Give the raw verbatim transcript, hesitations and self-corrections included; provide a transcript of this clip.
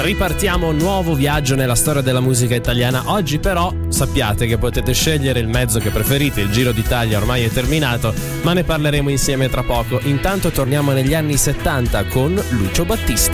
ripartiamo, nuovo viaggio nella storia della musica italiana. Oggi però sappiate che potete scegliere il mezzo che preferite, il Giro d'Italia ormai è terminato, ma ne parleremo insieme tra poco. Intanto torniamo negli anni settanta con Lucio Battisti.